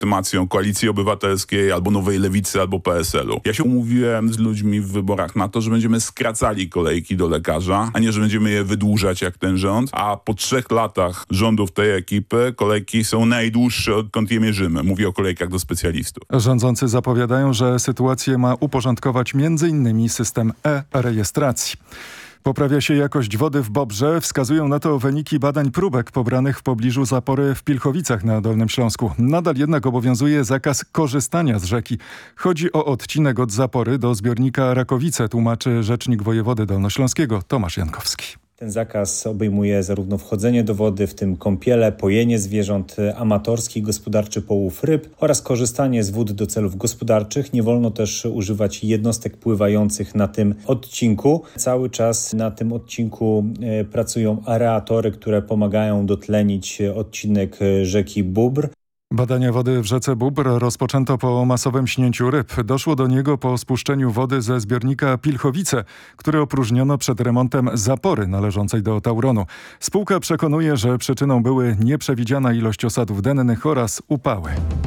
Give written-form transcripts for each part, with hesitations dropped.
legitymacją Koalicji Obywatelskiej, albo Nowej Lewicy, albo PSL-u. Ja się umówiłem z ludźmi w wyborach na to, że będziemy skracali kolejki do lekarza, a nie, że będziemy je wydłużać jak ten rząd, a po 3 latach rządów tej ekipy kolejki są najdłuższe, odkąd je mierzymy. Mówię o kolejkach do specjalistów. Rządzący zapowiadają, że sytuację ma uporządkować m.in. system e-rejestracji. Poprawia się jakość wody w Bobrze. Wskazują na to wyniki badań próbek pobranych w pobliżu zapory w Pilchowicach na Dolnym Śląsku. Nadal jednak obowiązuje zakaz korzystania z rzeki. Chodzi o odcinek od zapory do zbiornika Rakowice, tłumaczy rzecznik wojewody dolnośląskiego Tomasz Jankowski. Ten zakaz obejmuje zarówno wchodzenie do wody, w tym kąpiele, pojenie zwierząt amatorskich, gospodarczy połów ryb oraz korzystanie z wód do celów gospodarczych. Nie wolno też używać jednostek pływających na tym odcinku. Cały czas na tym odcinku pracują aeratory, które pomagają dotlenić odcinek rzeki Bóbr. Badania wody w rzece Bóbr rozpoczęto po masowym śnięciu ryb. Doszło do niego po spuszczeniu wody ze zbiornika Pilchowice, który opróżniono przed remontem zapory należącej do Tauronu. Spółka przekonuje, że przyczyną były nieprzewidziana ilość osadów dennych oraz upały.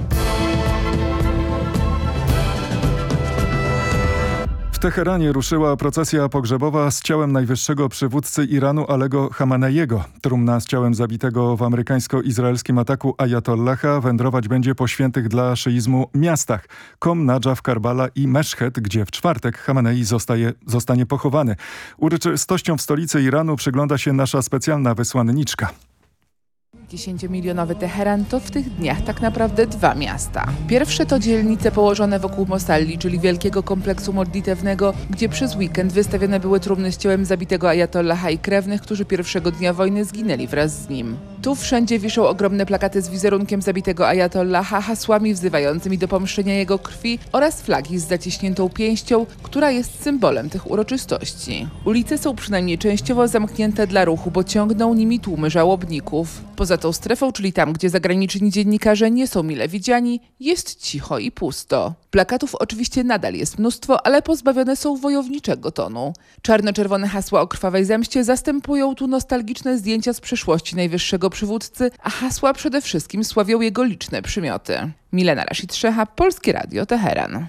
W Teheranie ruszyła procesja pogrzebowa z ciałem najwyższego przywódcy Iranu Alego Khameneiego. Trumna z ciałem zabitego w amerykańsko-izraelskim ataku ajatollaha wędrować będzie po świętych dla szyizmu miastach Kom, Nadżaf, Karbala i Meszchet, gdzie w czwartek Khamenei zostanie pochowany. Uroczystościom w stolicy Iranu przygląda się nasza specjalna wysłanniczka. 10-milionowy Teheran to w tych dniach tak naprawdę 2 miasta. Pierwsze to dzielnice położone wokół Mosalli, czyli wielkiego kompleksu modlitewnego, gdzie przez weekend wystawione były trumny z ciałem zabitego ajatollaha i krewnych, którzy pierwszego dnia wojny zginęli wraz z nim. Tu wszędzie wiszą ogromne plakaty z wizerunkiem zabitego ajatollaha, hasłami wzywającymi do pomszczenia jego krwi oraz flagi z zaciśniętą pięścią, która jest symbolem tych uroczystości. Ulice są przynajmniej częściowo zamknięte dla ruchu, bo ciągną nimi tłumy żałobników. Poza tą strefą, czyli tam, gdzie zagraniczni dziennikarze nie są mile widziani, jest cicho i pusto. Plakatów oczywiście nadal jest mnóstwo, ale pozbawione są wojowniczego tonu. Czarno-czerwone hasła o krwawej zemście zastępują tu nostalgiczne zdjęcia z przeszłości najwyższego przywódcy, a hasła przede wszystkim sławią jego liczne przymioty. Milena Rashid-Szecha, Polskie Radio, Teheran.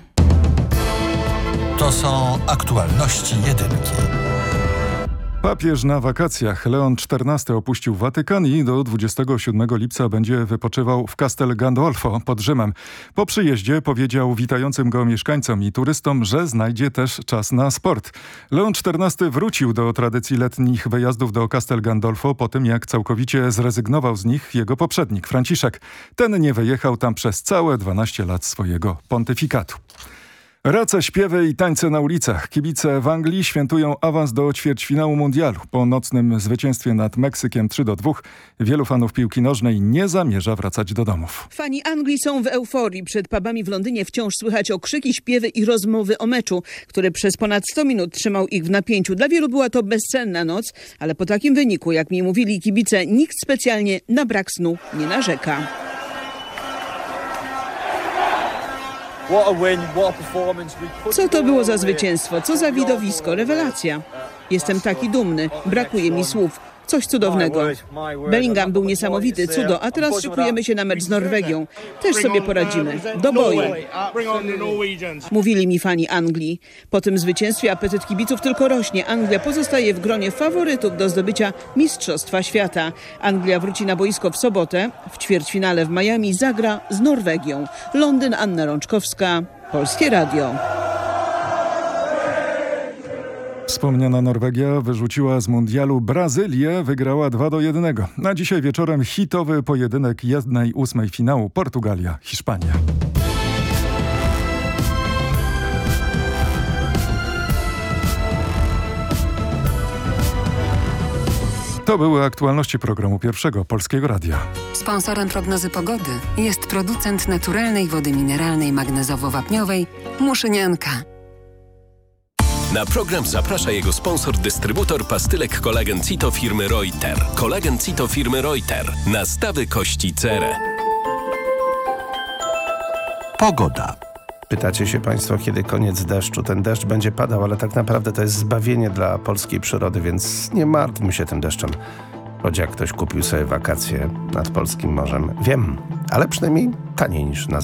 To są aktualności jedynki. Papież na wakacjach. Leon XIV opuścił Watykan i do 27 lipca będzie wypoczywał w Castel Gandolfo pod Rzymem. Po przyjeździe powiedział witającym go mieszkańcom i turystom, że znajdzie też czas na sport. Leon XIV wrócił do tradycji letnich wyjazdów do Castel Gandolfo po tym, jak całkowicie zrezygnował z nich jego poprzednik Franciszek. Ten nie wyjechał tam przez całe 12 lat swojego pontyfikatu. Race, śpiewy i tańce na ulicach. Kibice w Anglii świętują awans do ćwierćfinału mundialu. Po nocnym zwycięstwie nad Meksykiem 3-2 wielu fanów piłki nożnej nie zamierza wracać do domów. Fani Anglii są w euforii. Przed pubami w Londynie wciąż słychać okrzyki, śpiewy i rozmowy o meczu, który przez ponad 100 minut trzymał ich w napięciu. Dla wielu była to bezsenna noc, ale po takim wyniku, jak mi mówili kibice, nikt specjalnie na brak snu nie narzeka. Co to było za zwycięstwo? Co za widowisko? Rewelacja. Jestem taki dumny. Brakuje mi słów. Coś cudownego. Bellingham był niesamowity, cudo, a teraz szykujemy się na mecz z Norwegią. Też sobie poradzimy. Do boju. Mówili mi fani Anglii. Po tym zwycięstwie apetyt kibiców tylko rośnie. Anglia pozostaje w gronie faworytów do zdobycia Mistrzostwa Świata. Anglia wróci na boisko w sobotę. W ćwierćfinale w Miami zagra z Norwegią. Londyn, Anna Rączkowska, Polskie Radio. Wspomniana Norwegia wyrzuciła z mundialu Brazylię, wygrała 2-1. Na dzisiaj wieczorem hitowy pojedynek 1/8 finału Portugalia-Hiszpania. To były aktualności programu Pierwszego Polskiego Radia. Sponsorem prognozy pogody jest producent naturalnej wody mineralnej magnezowo-wapniowej Muszynianka. Na program zaprasza jego sponsor, dystrybutor pastylek Kolagen Cito firmy Reuter. Kolagen Cito firmy Reuter. Nastawy kości cerę. Pogoda. Pytacie się Państwo, kiedy koniec deszczu. Ten deszcz będzie padał, ale tak naprawdę to jest zbawienie dla polskiej przyrody, więc nie martwmy się tym deszczem. Choć jak ktoś kupił sobie wakacje nad polskim morzem, wiem, ale przynajmniej taniej niż na